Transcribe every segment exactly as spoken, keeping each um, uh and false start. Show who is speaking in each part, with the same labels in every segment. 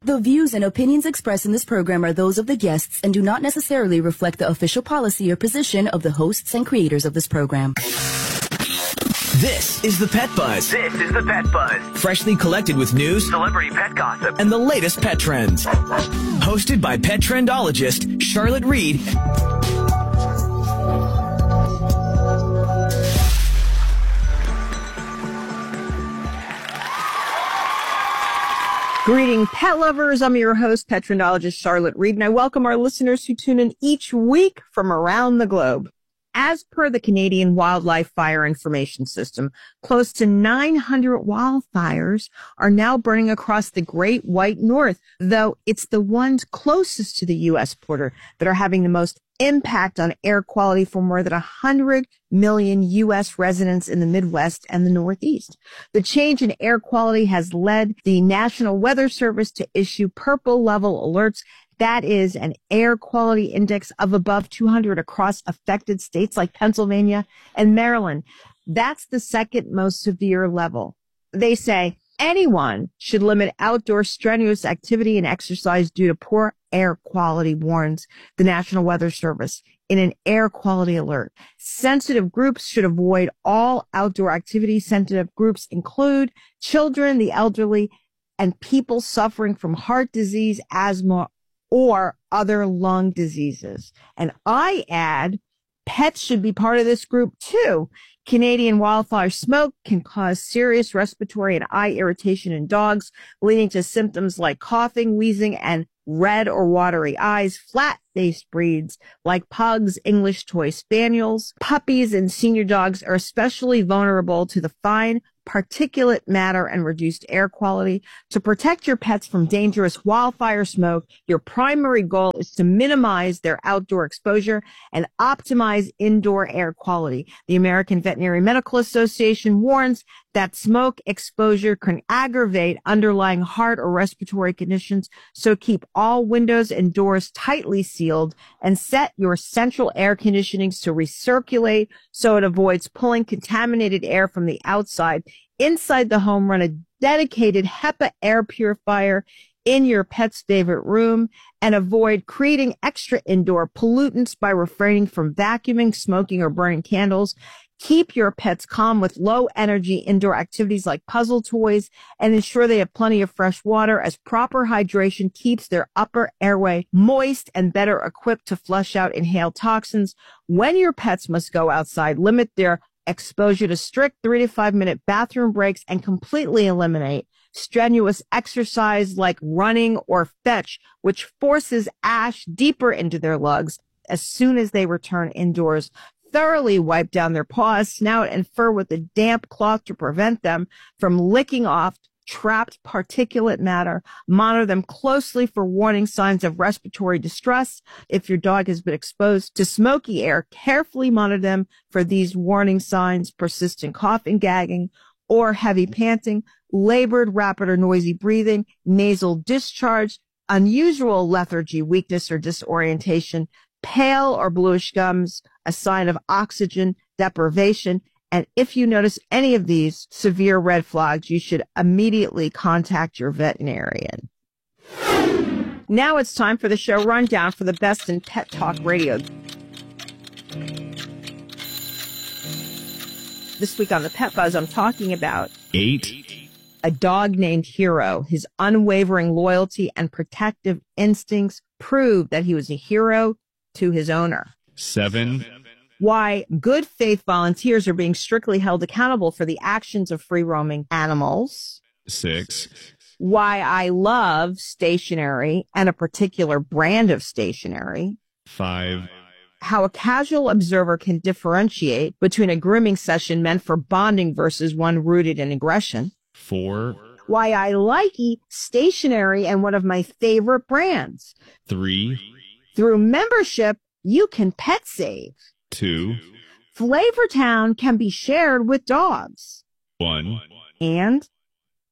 Speaker 1: The views and opinions expressed in this program are those of the guests and do not necessarily reflect the official policy or position of the hosts and creators of this program.
Speaker 2: This is the Pet Buzz.
Speaker 3: This is the Pet Buzz.
Speaker 2: Freshly collected with news,
Speaker 3: celebrity pet gossip,
Speaker 2: and the latest pet trends. Hosted by pet trendologist Charlotte Reed.
Speaker 4: Greeting pet lovers, I'm your host, pet trendologist Charlotte Reed, and I welcome our listeners who tune in each week from around the globe. As per the Canadian Wildlife Fire Information System, close to nine hundred wildfires are now burning across the Great White North, though it's the ones closest to the U S border that are having the most impact on air quality for more than one hundred million U S residents in the Midwest and the Northeast. The change in air quality has led the National Weather Service to issue purple level alerts. That is an air quality index of above two hundred across affected states like Pennsylvania and Maryland. That's the second most severe level. They say anyone should limit outdoor strenuous activity and exercise due to poor air quality, warns the National Weather Service in an air quality alert. Sensitive groups should avoid all outdoor activities. Sensitive groups include children, the elderly, and people suffering from heart disease, asthma, or other lung diseases. And I add, pets should be part of this group too. Canadian wildfire smoke can cause serious respiratory and eye irritation in dogs, leading to symptoms like coughing, wheezing, and red or watery eyes. Flat-faced breeds like pugs, English toy spaniels, puppies, and senior dogs are especially vulnerable to the fine particulate matter and reduced air quality. To protect your pets from dangerous wildfire smoke, your primary goal is to minimize their outdoor exposure and optimize indoor air quality. The American Veterinary Medical Association warns that smoke exposure can aggravate underlying heart or respiratory conditions, so keep all windows and doors tightly sealed and set your central air conditionings to recirculate so it avoids pulling contaminated air from the outside. Inside the home, run a dedicated HEPA air purifier in your pet's favorite room and avoid creating extra indoor pollutants by refraining from vacuuming, smoking, or burning candles. Keep your pets calm with low-energy indoor activities like puzzle toys and ensure they have plenty of fresh water, as proper hydration keeps their upper airway moist and better equipped to flush out inhaled toxins. When your pets must go outside, limit their exposure to strict three to five minute bathroom breaks and completely eliminate strenuous exercise like running or fetch, which forces ash deeper into their lungs. As soon as they return indoors, thoroughly wipe down their paws, snout, and fur with a damp cloth to prevent them from licking off trapped particulate matter. Monitor them closely for warning signs of respiratory distress. If your dog has been exposed to smoky air, carefully monitor them for these warning signs: persistent coughing, gagging, or heavy panting, labored, rapid, or noisy breathing, nasal discharge, unusual lethargy, weakness, or disorientation, pale or bluish gums, a sign of oxygen deprivation. And if you notice any of these severe red flags, you should immediately contact your veterinarian. Now it's time for the show rundown for the best in pet talk radio. This week on the Pet Buzz, I'm talking about
Speaker 5: eight.
Speaker 4: A dog named Hero. His unwavering loyalty and protective instincts proved that he was a hero to his owner.
Speaker 5: Seven.
Speaker 4: Why good faith volunteers are being strictly held accountable for the actions of free-roaming animals.
Speaker 5: Six.
Speaker 4: Why I love stationery and a particular brand of stationery.
Speaker 5: Five.
Speaker 4: How a casual observer can differentiate between a grooming session meant for bonding versus one rooted in aggression.
Speaker 5: Four.
Speaker 4: Why I like stationery and one of my favorite brands.
Speaker 5: Three.
Speaker 4: Through membership, you can pet save.
Speaker 5: Two.
Speaker 4: Flavortown can be shared with dogs.
Speaker 5: One.
Speaker 4: And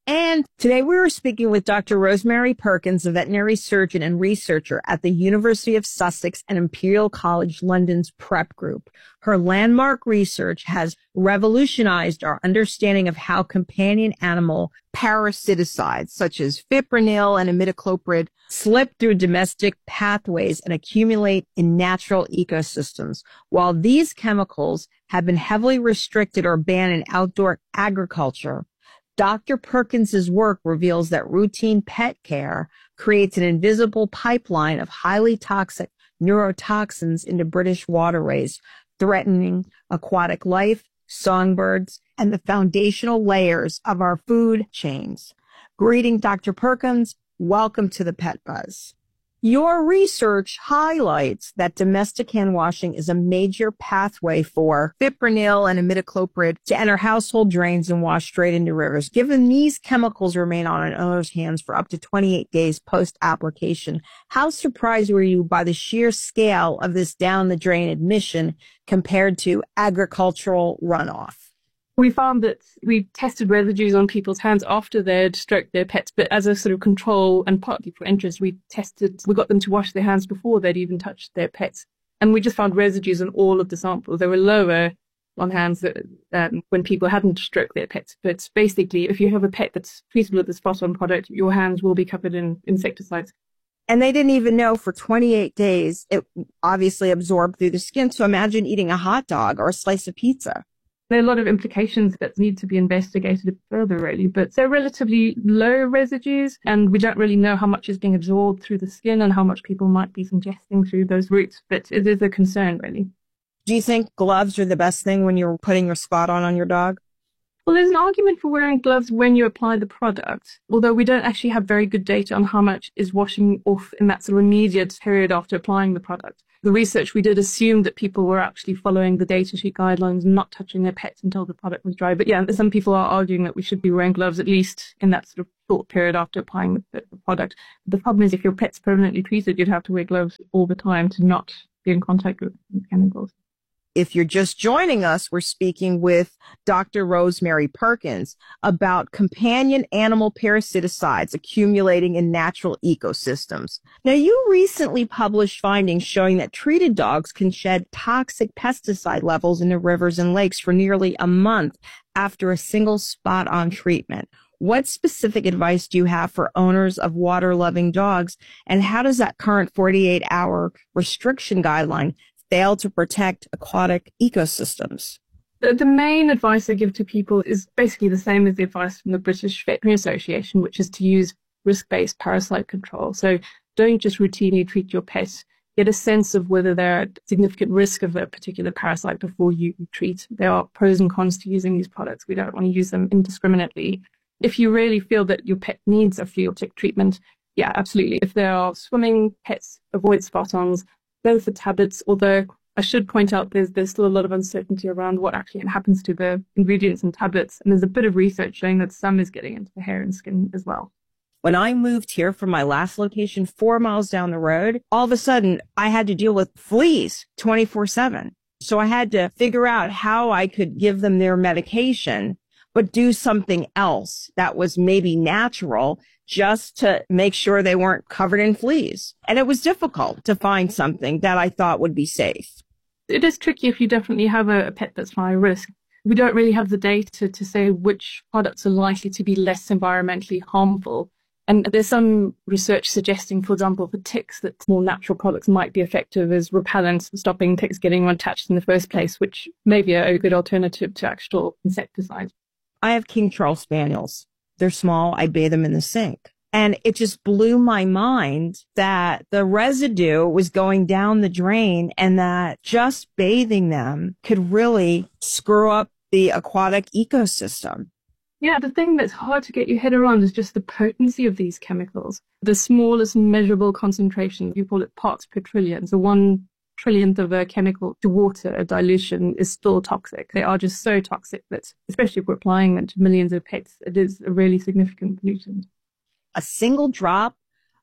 Speaker 4: And today we were speaking with Doctor Rosemary Perkins, a veterinary surgeon and researcher at the University of Sussex and Imperial College London's PrEP group. Her landmark research has revolutionized our understanding of how companion animal parasiticides, such as fipronil and imidacloprid, slip through domestic pathways and accumulate in natural ecosystems. While these chemicals have been heavily restricted or banned in outdoor agriculture, Doctor Perkins's work reveals that routine pet care creates an invisible pipeline of highly toxic neurotoxins into British waterways, threatening aquatic life, songbirds, and the foundational layers of our food chains. Greeting, Doctor Perkins. Welcome to the Pet Buzz. Your research highlights that domestic hand washing is a major pathway for fipronil and imidacloprid to enter household drains and wash straight into rivers. Given these chemicals remain on an owner's hands for up to twenty-eight days post-application, how surprised were you by the sheer scale of this down-the-drain admission compared to agricultural runoff?
Speaker 6: We found that we tested residues on people's hands after they'd stroked their pets, but as a sort of control and partly for interest, we tested, we got them to wash their hands before they'd even touched their pets. And we just found residues on all of the samples. They were lower on hands that, um, when people hadn't stroked their pets. But basically, if you have a pet that's treated with the spot-on product, your hands will be covered in insecticides.
Speaker 4: And they didn't even know for twenty-eight days, it obviously absorbed through the skin. So imagine eating a hot dog or a slice of pizza.
Speaker 6: There are a lot of implications that need to be investigated further, really, but they're relatively low residues, and we don't really know how much is being absorbed through the skin and how much people might be ingesting through those routes, but it is a concern, really.
Speaker 4: Do you think gloves are the best thing when you're putting your spot on on your dog?
Speaker 6: Well, there's an argument for wearing gloves when you apply the product, although we don't actually have very good data on how much is washing off in that sort of immediate period after applying the product. The research we did assumed that people were actually following the data sheet guidelines and not touching their pets until the product was dry. But yeah, some people are arguing that we should be wearing gloves at least in that sort of short period after applying the, the product. The problem is if your pet's permanently treated, you'd have to wear gloves all the time to not be in contact with chemicals.
Speaker 4: If you're just joining us, we're speaking with Doctor Rosemary Perkins about companion animal parasiticides accumulating in natural ecosystems. Now, you recently published findings showing that treated dogs can shed toxic pesticide levels into rivers and lakes for nearly a month after a single spot-on treatment. What specific advice do you have for owners of water-loving dogs, and how does that current forty-eight hour restriction guideline fail to protect aquatic ecosystems?
Speaker 6: The, the main advice I give to people is basically the same as the advice from the British Veterinary Association, which is to use risk-based parasite control. So don't just routinely treat your pet. Get a sense of whether they're at significant risk of a particular parasite before you treat. There are pros and cons to using these products. We don't want to use them indiscriminately. If you really feel that your pet needs a flea or tick treatment, yeah, absolutely. If there are swimming pets, avoid spot-ons. Go for tablets, although I should point out there's there's still a lot of uncertainty around what actually happens to the ingredients in tablets. And there's a bit of research showing that some is getting into the hair and skin as well.
Speaker 4: When I moved here from my last location four miles down the road, all of a sudden I had to deal with fleas twenty-four seven. So I had to figure out how I could give them their medication, but do something else that was maybe natural, just to make sure they weren't covered in fleas. And it was difficult to find something that I thought would be safe.
Speaker 6: It is tricky if you definitely have a, a pet that's high risk. We don't really have the data to say which products are likely to be less environmentally harmful. And there's some research suggesting, for example, for ticks, that more natural products might be effective as repellents, stopping ticks getting attached in the first place, which may be a, a good alternative to actual insecticides.
Speaker 4: I have King Charles Spaniels. They're small. I bathe them in the sink. And it just blew my mind that the residue was going down the drain and that just bathing them could really screw up the aquatic ecosystem.
Speaker 6: Yeah, the thing that's hard to get your head around is just the potency of these chemicals. The smallest measurable concentration, you call it parts per trillion, so one trillionth of a chemical to water, a dilution, is still toxic. They are just so toxic that, especially if we're applying them to millions of pets, it is a really significant pollutant.
Speaker 4: A single drop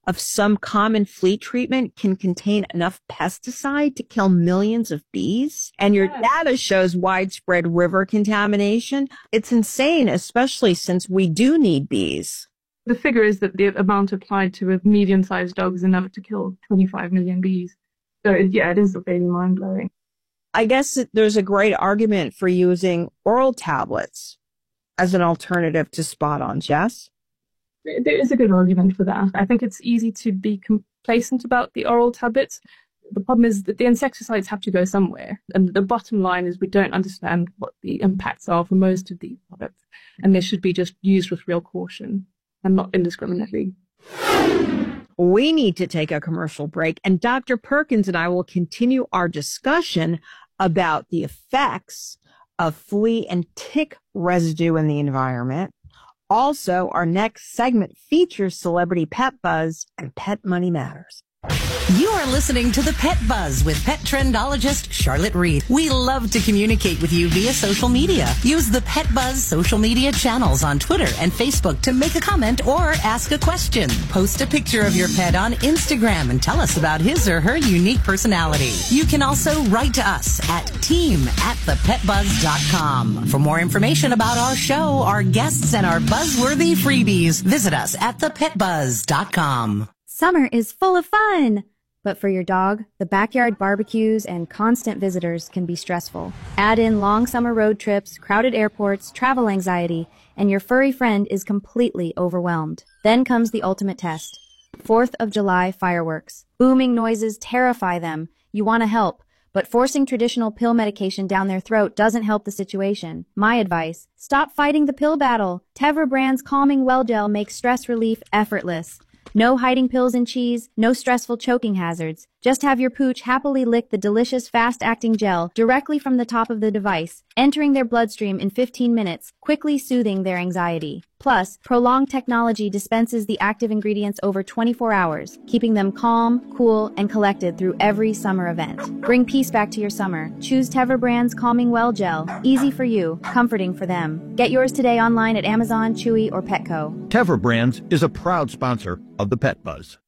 Speaker 4: of some common flea treatment can contain enough pesticide to kill millions of bees. And your data shows widespread river contamination. It's insane, especially since we do need bees.
Speaker 6: The figure is that the amount applied to a medium-sized dog is enough to kill twenty-five million bees. So, yeah, it is really mind-blowing.
Speaker 4: I guess that there's a great argument for using oral tablets as an alternative to spot-ons, yes?
Speaker 6: There is a good argument for that. I think it's easy to be complacent about the oral tablets. The problem is that the insecticides have to go somewhere. And the bottom line is we don't understand what the impacts are for most of these products. And they should be just used with real caution and not indiscriminately.
Speaker 4: We need to take a commercial break, and Doctor Perkins and I will continue our discussion about the effects of flea and tick residue in the environment. Also, our next segment features Celebrity Pet Buzz and Pet Money Matters.
Speaker 7: You are listening to the Pet Buzz with pet trendologist Charlotte Reed. We love to communicate with you via social media. Use the Pet Buzz social media channels on Twitter and Facebook to make a comment or ask a question. Post a picture of your pet on Instagram and tell us about his or her unique personality. You can also write to us at team at the pet buzz dot com. For more information about our show, our guests, and our buzzworthy freebies, visit us at the pet buzz dot com.
Speaker 8: Summer is full of fun, but for your dog, the backyard barbecues and constant visitors can be stressful. Add in long summer road trips, crowded airports, travel anxiety, and your furry friend is completely overwhelmed. Then comes the ultimate test. fourth of July fireworks. Booming noises terrify them. You want to help, but forcing traditional pill medication down their throat doesn't help the situation. My advice, stop fighting the pill battle. Tevra brand's Calming Well Gel makes stress relief effortless. No hiding pills in cheese, no stressful choking hazards. Just have your pooch happily lick the delicious fast-acting gel directly from the top of the device, entering their bloodstream in fifteen minutes, quickly soothing their anxiety. Plus, Prolonged technology dispenses the active ingredients over twenty-four hours, keeping them calm, cool, and collected through every summer event. Bring peace back to your summer. Choose Tevra brand's Calming Well Gel. Easy for you, comforting for them. Get yours today online at Amazon, Chewy, or Petco.
Speaker 9: Tevra Brands is a proud sponsor of the Pet Buzz.